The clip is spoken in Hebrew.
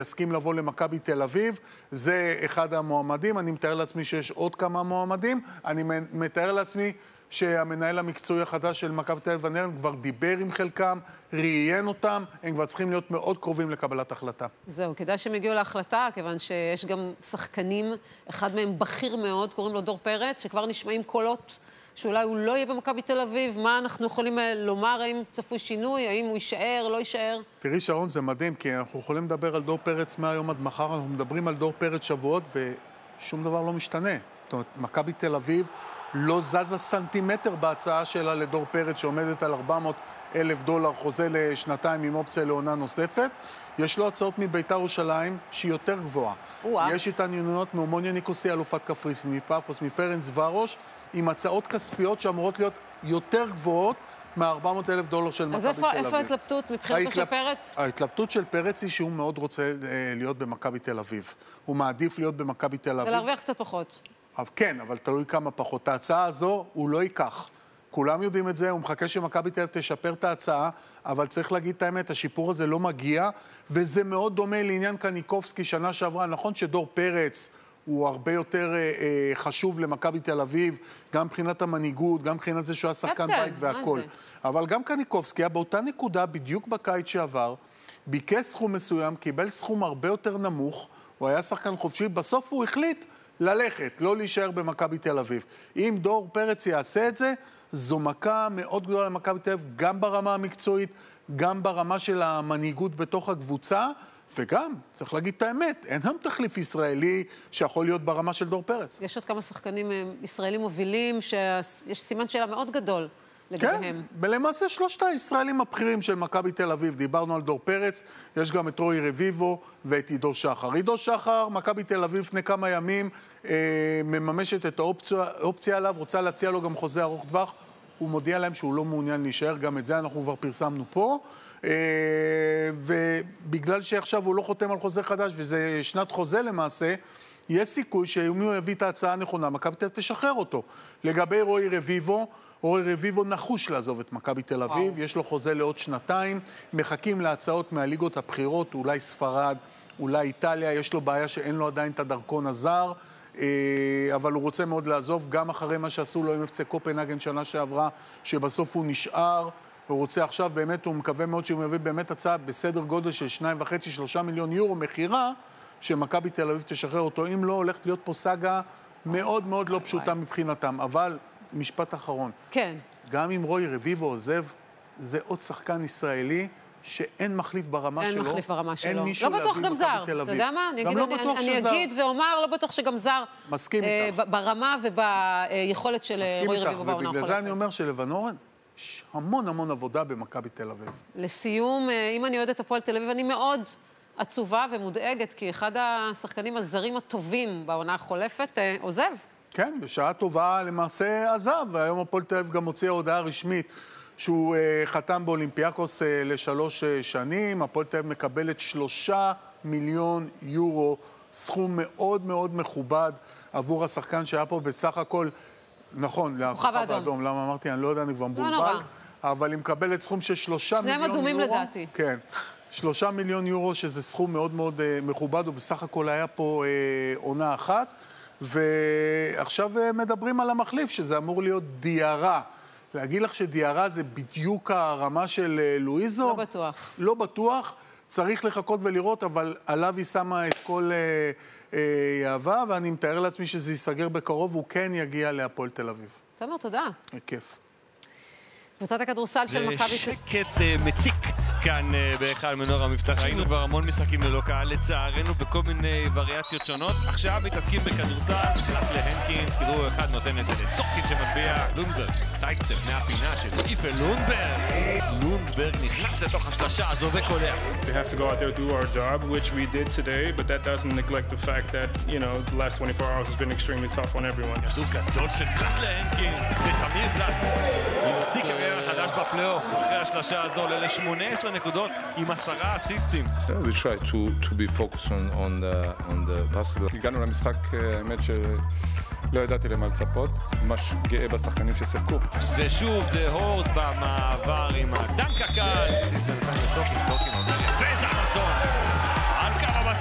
הסכים לבוא למכבי תל אביב, זה אחד המועמדים. אני מתאר לעצמי שיש עוד כמה מועמדים. אני מתאר לעצמי שהמנהל המקצועי החדש של מכבי תל אביב כבר דיבר עם חלקם, ראיין אותם, הם כבר צריכים להיות מאוד קרובים לקבלת החלטה. זהו, כדאי שהם הגיעו להחלטה, כיוון שיש גם שחקנים, אחד מהם בכיר מאוד, קוראים לו דור פרץ, שכבר נשמעים קולות שאולי הוא לא יהיה במכבי תל אביב. מה אנחנו יכולים לומר? האם צפוי שינוי? האם הוא יישאר, לא יישאר? תראי שרון, זה מדהים, כי אנחנו יכולים לדבר על דור פרץ מהיום עד מחר, אנחנו מדברים על דור פרץ שבועות ושום דבר לא משתנה. זאת אומרת, מכבי תל אביב לא זזה סנטימטר בהצעה שלה לדור פרץ שעומדת על $400,000 חוזה לשנתיים עם אופציה לעונה נוספת. יש לו הצעות מביתר ירושלים שהיא יותר גבוהה. יש התעניינות מאומוניה ניקוסיה, אלופת קפריסין, מפאפוס, מפרנס ורוש, עם הצעות כספיות שאמורות להיות יותר גבוהות מה$400,000 של מכבי תל אביב. אז איפה ההתלבטות מבחינתו של פרץ? ההתלבטות של פרץ היא שהוא מאוד רוצה להיות במכבי תל אביב. הוא מעדיף להיות במכבי תל אביב. ולהרוויח קצת פחות. כן, אבל תלוי כמה פחות. ההצעה הזו הוא לא ייקח. כולם יודעים את זה, הוא מחכה שמכבי תל אביב תשפר את ההצעה, אבל צריך להגיד את האמת, השיפור הזה לא מגיע, וזה מאוד דומה לעניין קניקובסקי שנה שעברה. נכון שדור פרץ הוא הרבה יותר חשוב למכבי תל אביב, גם מבחינת המנהיגות, גם מבחינת זה שהוא היה שחקן בית והכל. אבל גם קניקובסקי היה באותה נקודה, בדיוק בקיץ שעבר, ביקש סכום מסוים, קיבל סכום הרבה יותר נמוך, הוא היה שחקן חופשי, בסוף הוא החליט ללכת, לא להישאר במכבי תל אביב. אם דור פרץ יעשה את זה, זו מכה מאוד גדולה למכבי תל אביב, גם ברמה המקצועית, גם ברמה של המנהיגות בתוך הקבוצה, וגם, צריך להגיד את האמת, אין הם תחליף ישראלי שיכול להיות ברמה של דור פרץ. יש עוד כמה שחקנים ישראלים מובילים, שיש סימן שאלה מאוד גדול לגביהם. כן, ולמעשה שלושת הישראלים הבכירים של מכבי תל אביב, דיברנו על דור פרץ, יש גם את רועי רביבו ואת עידו שחר. עידו שחר, מכבי תל אביב לפני כמה ימים, מממשת את האופציה עליו, רוצה להציע לו גם חוזה ארוך טווח, הוא מודיע להם שהוא לא מעוניין להישאר, גם את זה אנחנו כבר פרסמנו פה, ובגלל שעכשיו הוא לא חותם על חוזה חדש, וזה שנת חוזה למעשה, יש סיכוי שאם הוא יביא את ההצעה הנכונה, מכבי תל אביב תשחרר אותו. לגבי רועי רביבו, רועי רביבו נחוש לעזוב את מכבי תל אביב, יש לו חוזה לעוד שנתיים, מחכים להצעות מהליגות הבחירות, אולי ספרד, אולי איטליה, יש לו בעיה שאין לו עדיין את הדרכון הזר, אבל הוא רוצה מאוד לעזוב, גם אחרי מה שעשו לו עם FC קופנהגן שנה שעברה, שבסוף הוא נשאר, הוא רוצה עכשיו באמת, הוא מקווה מאוד שהוא מביא באמת הצעה בסדר גודל של 2.5-3 מיליון יורו מחירה, שמכבי תל אביב תשחרר אותו. אם לא, הולכת להיות פה סאגה מאוד מאוד לא פשוטה מבחינתם, אבל משפט אחרון. כן. גם אם רועי רביבו עוזב, זה עוד שחקן ישראלי שאין מחליף ברמה שלו. אין מחליף ברמה שלו. אין מישהו לא בטוח גם זר. אתה יודע מה? אני אגיד ואומר, לא בטוח שגם זר. מסכים איתך. ברמה וביכולת של רועי רביבו בעונה החולפת. ובגלל זה אני אומר שלבן אורן, יש המון המון עבודה במכבי תל אביב. לסיום, אם אני אוהדת הפועל תל אביב, אני מאוד עצובה ומודאגת, כי אחד השחקנים הזרים הטובים בעונה החולפת עוזב. כן, בשעה טובה למעשה עזב, והיום הפועל תל אביב גם הוציא הודעה רשמית שהוא חתם באולימפיאקוס ל3 שנים, הפועל תל אביב מקבלת 3 מיליון יורו, סכום מאוד מאוד מכובד עבור השחקן שהיה פה בסך הכל, נכון, לכוכב האדום, למה אמרתי, אני לא יודע, אני כבר מבולבל, אבל היא מקבלת סכום של 3 מיליון יורו. שניהם אדומים לדעתי. כן, 3 מיליון יורו, שזה סכום מאוד מאוד מכובד, ובסך הכל היה פה עונה אחת, ועכשיו מדברים על המחליף, שזה אמור להיות דיארה. להגיד לך שדיארה זה בדיוק הרמה של לואיזו? לא בטוח. לא בטוח, צריך לחכות ולראות, אבל עליו היא שמה את כל יאהבה, ואני מתאר לעצמי שזה ייסגר בקרוב, הוא כן יגיע להפועל תל אביב. תומר, תודה. כיף. קבוצת הכדורסל של מכבי... זה שקט מציק כאן בהיכל מנור המבטח. היינו כבר המון משחקים ללא קהל, לצערנו, בכל מיני וריאציות שונות. עכשיו מתעסקים בכדורסל, רק להנקינס, כדור אחד נותן את זה לסורקין שמטביע. לונדברג, סייטר מהפינה של איפה לונדברג. לונדברג נכנס לתוך השלשה הזו וקולע. We have to go out there do our job, which we did today, but that doesn't neglect the fact that, you know, the last 24 hours has been extremely tough on everyone. כדור גדול של בלט להנקינס, ותמיר בלט. הפסיק קריירה חדש בפלייאוף, אחרי השלשה הזו עולה ל-18 נקודות עם 10 אסיסטים. We try to be focused on the basketball. הגענו למשחק, האמת שלא ידעתי למה לצפות, ממש גאה בשחקנים ששיחקו. ושוב זה הורד במעבר עם הדנק הקל. אסיסט נתן לסוקין, סוקין אומר יפה, זה הרצון.